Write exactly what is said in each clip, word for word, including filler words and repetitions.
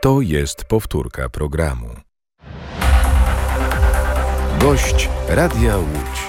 To jest powtórka programu. Gość Radia Łódź.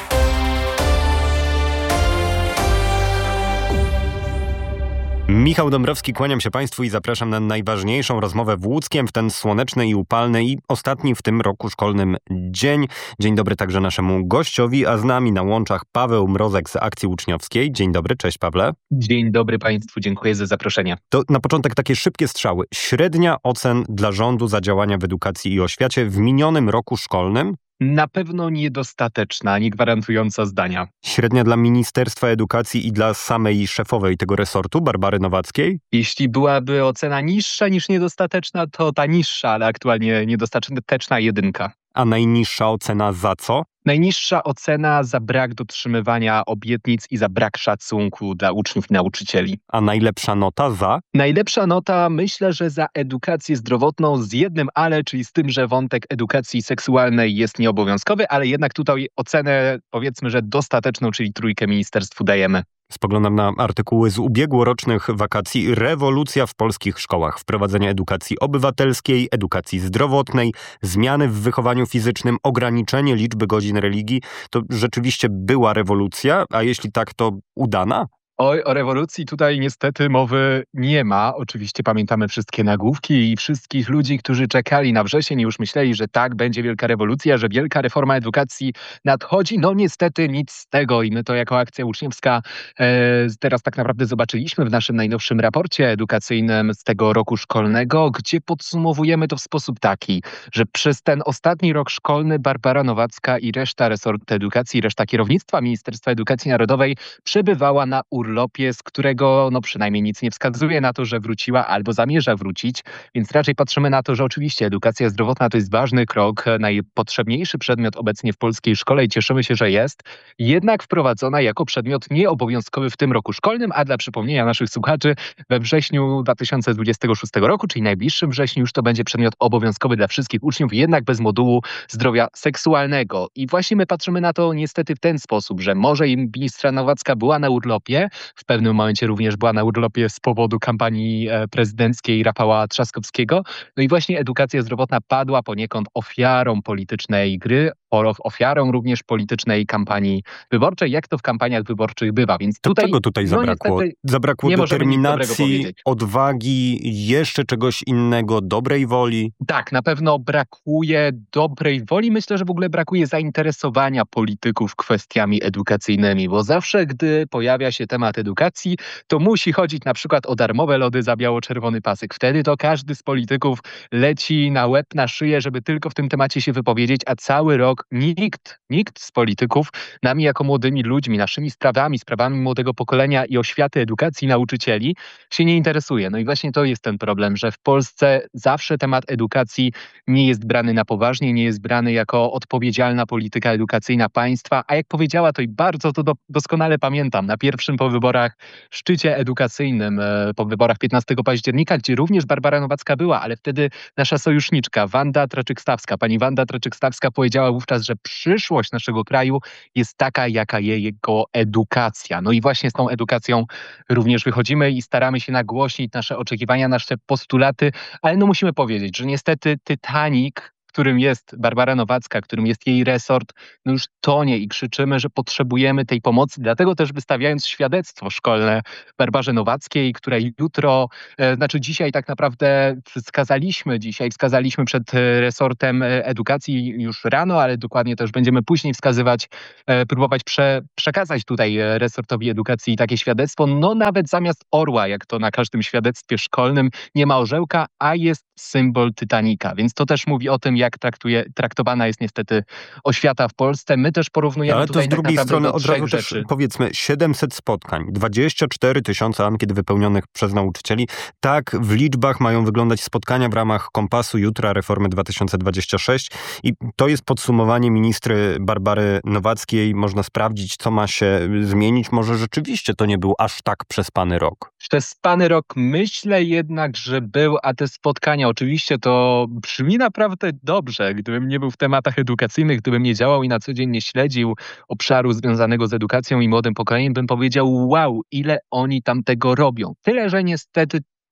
Michał Dąbrowski, kłaniam się Państwu i zapraszam na najważniejszą rozmowę w Łódzkiem w ten słoneczny i upalny i ostatni w tym roku szkolnym dzień. Dzień dobry także naszemu gościowi, a z nami na łączach Paweł Mrozek z Akcji Uczniowskiej. Dzień dobry, cześć Pawle. Dzień dobry Państwu, dziękuję za zaproszenie. To na początek takie szybkie strzały. Średnia ocen dla rządu za działania w edukacji i oświacie w minionym roku szkolnym? Na pewno niedostateczna, nie gwarantująca zdania. Średnia dla Ministerstwa Edukacji i dla samej szefowej tego resortu, Barbary Nowackiej? Jeśli byłaby ocena niższa niż niedostateczna, to ta niższa, ale aktualnie niedostateczna jedynka. A najniższa ocena za co? Najniższa ocena za brak dotrzymywania obietnic i za brak szacunku dla uczniów i nauczycieli. A najlepsza nota za? Najlepsza nota myślę, że za edukację zdrowotną z jednym ale, czyli z tym, że wątek edukacji seksualnej jest nieobowiązkowy, ale jednak tutaj ocenę powiedzmy, że dostateczną, czyli trójkę ministerstwu dajemy. Spoglądam na artykuły z ubiegłorocznych wakacji. Rewolucja w polskich szkołach. Wprowadzenie edukacji obywatelskiej, edukacji zdrowotnej, zmiany w wychowaniu fizycznym, ograniczenie liczby godzin religii. To rzeczywiście była rewolucja, a jeśli tak, to udana? Oj, o rewolucji tutaj niestety mowy nie ma. Oczywiście pamiętamy wszystkie nagłówki i wszystkich ludzi, którzy czekali na wrzesień i już myśleli, że tak, będzie wielka rewolucja, że wielka reforma edukacji nadchodzi. No niestety nic z tego i my to jako Akcja Uczniowska e, teraz tak naprawdę zobaczyliśmy w naszym najnowszym raporcie edukacyjnym z tego roku szkolnego, gdzie podsumowujemy to w sposób taki, że przez ten ostatni rok szkolny Barbara Nowacka i reszta resortu edukacji, reszta kierownictwa Ministerstwa Edukacji Narodowej przebywała na urlopie, z którego no przynajmniej nic nie wskazuje na to, że wróciła albo zamierza wrócić, więc raczej patrzymy na to, że oczywiście edukacja zdrowotna to jest ważny krok, najpotrzebniejszy przedmiot obecnie w polskiej szkole i cieszymy się, że jest, jednak wprowadzona jako przedmiot nieobowiązkowy w tym roku szkolnym, a dla przypomnienia naszych słuchaczy we wrześniu dwa tysiące dwudziestego szóstego roku, czyli najbliższym wrześniu już to będzie przedmiot obowiązkowy dla wszystkich uczniów, jednak bez modułu zdrowia seksualnego. I właśnie my patrzymy na to niestety w ten sposób, że może i ministra Nowacka była na urlopie, w pewnym momencie również była na urlopie z powodu kampanii prezydenckiej Rafała Trzaskowskiego. No i właśnie edukacja zdrowotna padła poniekąd ofiarą politycznej gry, ofiarą również politycznej kampanii wyborczej, jak to w kampaniach wyborczych bywa. Więc to tutaj, czego tutaj no zabrakło? Zabrakło determinacji, odwagi, jeszcze czegoś innego, dobrej woli? Tak, na pewno brakuje dobrej woli. Myślę, że w ogóle brakuje zainteresowania polityków kwestiami edukacyjnymi, bo zawsze, gdy pojawia się temat edukacji, to musi chodzić na przykład o darmowe lody za biało-czerwony pasek. Wtedy to każdy z polityków leci na łeb, na szyję, żeby tylko w tym temacie się wypowiedzieć, a cały rok nikt, nikt z polityków nami jako młodymi ludźmi, naszymi sprawami, sprawami młodego pokolenia i oświaty, edukacji nauczycieli się nie interesuje. No i właśnie to jest ten problem, że w Polsce zawsze temat edukacji nie jest brany na poważnie, nie jest brany jako odpowiedzialna polityka edukacyjna państwa, a jak powiedziała to i bardzo to do, doskonale pamiętam, na pierwszym po wyborach szczycie edukacyjnym, po wyborach piętnastego października, gdzie również Barbara Nowacka była, ale wtedy nasza sojuszniczka Wanda Traczyk-Stawska, pani Wanda Traczyk-Stawska powiedziała wówczas, że przyszłość naszego kraju jest taka, jaka jego edukacja. No i właśnie z tą edukacją również wychodzimy i staramy się nagłośnić nasze oczekiwania, nasze postulaty, ale no musimy powiedzieć, że niestety Titanic, którym jest Barbara Nowacka, którym jest jej resort, no już tonie i krzyczymy, że potrzebujemy tej pomocy. Dlatego też wystawiając świadectwo szkolne Barbarze Nowackiej, której jutro, e, znaczy dzisiaj tak naprawdę wskazaliśmy, dzisiaj wskazaliśmy przed resortem edukacji już rano, ale dokładnie też będziemy później wskazywać, e, próbować prze, przekazać tutaj resortowi edukacji takie świadectwo. No nawet zamiast orła, jak to na każdym świadectwie szkolnym, nie ma orzełka, a jest symbol Titanica. Więc to też mówi o tym, jak traktuje, traktowana jest niestety oświata w Polsce. My też porównujemy Ale tutaj to z drugiej tak strony od razu rzeczy. też powiedzmy siedemset spotkań, dwadzieścia cztery tysiące ankiet wypełnionych przez nauczycieli. Tak w liczbach mają wyglądać spotkania w ramach Kompasu Jutra Reformy dwa tysiące dwadzieścia sześć i to jest podsumowanie ministry Barbary Nowackiej. Można sprawdzić, co ma się zmienić. Może rzeczywiście to nie był aż tak przespany rok. Przespany rok myślę jednak, że był, a te spotkania oczywiście to brzmi naprawdę dobrze. Gdybym nie był w tematach edukacyjnych, gdybym nie działał i na co dzień nie śledził obszaru związanego z edukacją i młodym pokoleniem, bym powiedział, wow, ile oni tam tego robią. Tyle, że niestety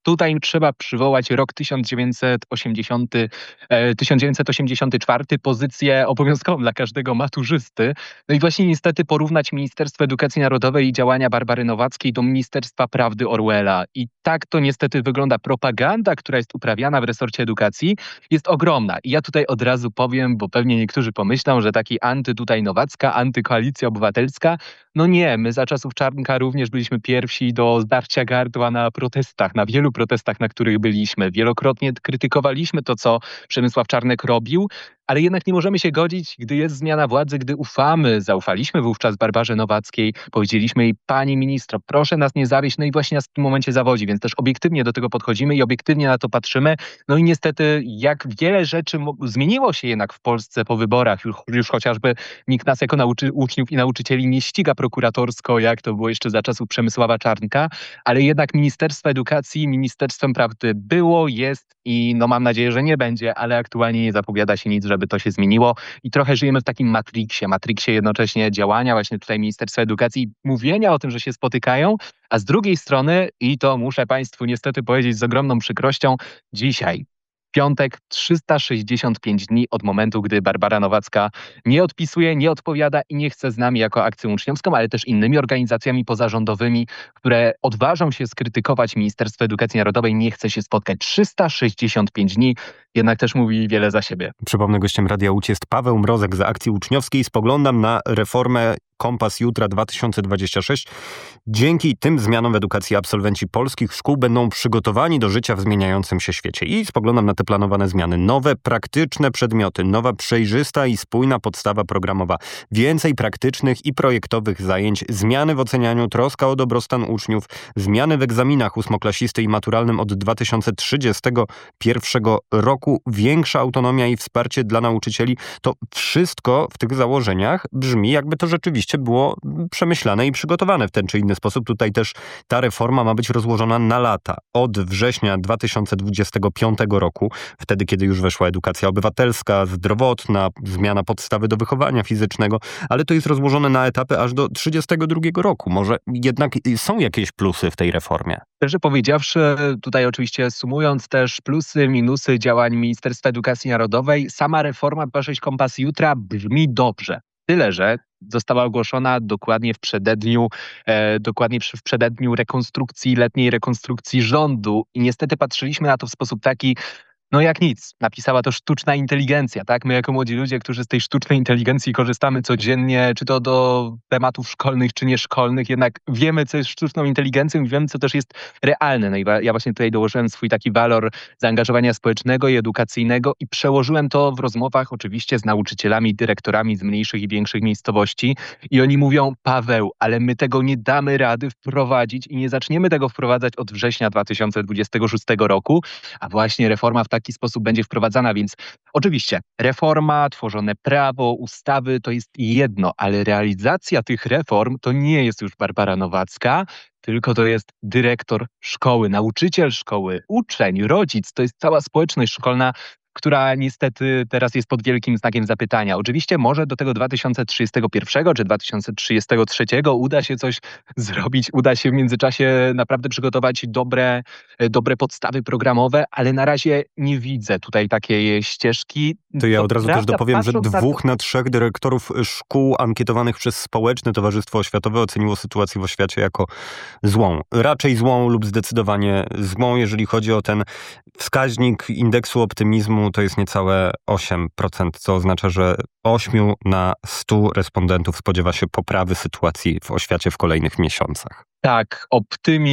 Tutaj trzeba przywołać rok tysiąc dziewięćset osiemdziesiąty, e, tysiąc dziewięćset osiemdziesiąty czwarty, pozycję obowiązkową dla każdego maturzysty. No i właśnie niestety porównać Ministerstwo Edukacji Narodowej i działania Barbary Nowackiej do Ministerstwa Prawdy Orwella. I tak to niestety wygląda. Propaganda, która jest uprawiana w resorcie edukacji, jest ogromna. I ja tutaj od razu powiem, bo pewnie niektórzy pomyślą, że taki anty tutaj Nowacka, antykoalicja obywatelska. No nie, my za czasów Czarnka również byliśmy pierwsi do zdarcia gardła na protestach, na wielu protestach, na których byliśmy. Wielokrotnie krytykowaliśmy to, co Przemysław Czarnek robił, ale jednak nie możemy się godzić, gdy jest zmiana władzy, gdy ufamy, zaufaliśmy wówczas Barbarze Nowackiej, powiedzieliśmy jej: pani ministro, proszę nas nie zawieść, no i właśnie nas w tym momencie zawodzi, więc też obiektywnie do tego podchodzimy i obiektywnie na to patrzymy. No i niestety, jak wiele rzeczy mo- zmieniło się jednak w Polsce po wyborach, już, już chociażby nikt nas jako nauczy- uczniów i nauczycieli nie ściga prokuratorsko, jak to było jeszcze za czasów Przemysława Czarnka, ale jednak Ministerstwo Edukacji Ministerstwem Prawdy było, jest i no mam nadzieję, że nie będzie, ale aktualnie nie zapowiada się nic, żeby to się zmieniło i trochę żyjemy w takim matriksie, matriksie jednocześnie działania właśnie tutaj Ministerstwa Edukacji, mówienia o tym, że się spotykają, a z drugiej strony, i to muszę Państwu niestety powiedzieć z ogromną przykrością, dzisiaj piątek, trzysta sześćdziesiąt pięć dni od momentu, gdy Barbara Nowacka nie odpisuje, nie odpowiada i nie chce z nami jako akcją uczniowską, ale też innymi organizacjami pozarządowymi, które odważą się skrytykować Ministerstwo Edukacji Narodowej, nie chce się spotkać. trzysta sześćdziesiąt pięć dni jednak też mówi wiele za siebie. Przypomnę, gościem Radia Łódź jest Paweł Mrozek z Akcji Uczniowskiej. Spoglądam na reformę Kompas Jutra dwa tysiące dwudziesty szósty. Dzięki tym zmianom w edukacji absolwenci polskich szkół będą przygotowani do życia w zmieniającym się świecie. I spoglądam na te planowane zmiany. Nowe, praktyczne przedmioty, nowa, przejrzysta i spójna podstawa programowa. Więcej praktycznych i projektowych zajęć, zmiany w ocenianiu, troska o dobrostan uczniów, zmiany w egzaminach ósmoklasisty i maturalnym od dwa tysiące trzydziestego pierwszego roku, większa autonomia i wsparcie dla nauczycieli. To wszystko w tych założeniach brzmi, jakby to rzeczywiście było przemyślane i przygotowane w ten czy inny sposób. Tutaj też ta reforma ma być rozłożona na lata. Od września dwa tysiące dwudziestego piątego roku, wtedy kiedy już weszła edukacja obywatelska, zdrowotna, zmiana podstawy do wychowania fizycznego, ale to jest rozłożone na etapy aż do trzydziestego drugiego roku. Może jednak są jakieś plusy w tej reformie? Szczerze powiedziawszy, tutaj oczywiście sumując też plusy, minusy działań Ministerstwa Edukacji Narodowej, sama reforma dwa sześć Kompas Jutra brzmi dobrze. Tyle, że została ogłoszona dokładnie w przededniu, e, dokładnie przy- w przededniu rekonstrukcji, letniej rekonstrukcji rządu i niestety patrzyliśmy na to w sposób taki, no jak nic, napisała to sztuczna inteligencja, tak? My jako młodzi ludzie, którzy z tej sztucznej inteligencji korzystamy codziennie, czy to do tematów szkolnych, czy nieszkolnych, jednak wiemy, co jest sztuczną inteligencją i wiemy, co też jest realne. No i wa- ja właśnie tutaj dołożyłem swój taki walor zaangażowania społecznego i edukacyjnego i przełożyłem to w rozmowach oczywiście z nauczycielami, dyrektorami z mniejszych i większych miejscowości i oni mówią: Paweł, ale my tego nie damy rady wprowadzić i nie zaczniemy tego wprowadzać od września dwa tysiące dwudziestego szóstego roku, a właśnie reforma w taki sposób będzie wprowadzana, więc oczywiście reforma, tworzone prawo, ustawy to jest jedno, ale realizacja tych reform to nie jest już Barbara Nowacka, tylko to jest dyrektor szkoły, nauczyciel szkoły, uczeń, rodzic, to jest cała społeczność szkolna, która niestety teraz jest pod wielkim znakiem zapytania. Oczywiście może do tego dwa tysiące trzydziestego pierwszego czy dwa tysiące trzydziestego trzeciego uda się coś zrobić, uda się w międzyczasie naprawdę przygotować dobre, e, dobre podstawy programowe, ale na razie nie widzę tutaj takiej ścieżki. To ja Co od razu też prawda, dopowiem, że patrząc na to- dwóch na trzech dyrektorów szkół ankietowanych przez Społeczne Towarzystwo Oświatowe oceniło sytuację w oświacie jako złą. Raczej złą lub zdecydowanie złą, jeżeli chodzi o ten wskaźnik indeksu optymizmu, to jest niecałe osiem procent, co oznacza, że osiem na stu respondentów spodziewa się poprawy sytuacji w oświacie w kolejnych miesiącach. Tak, optymizm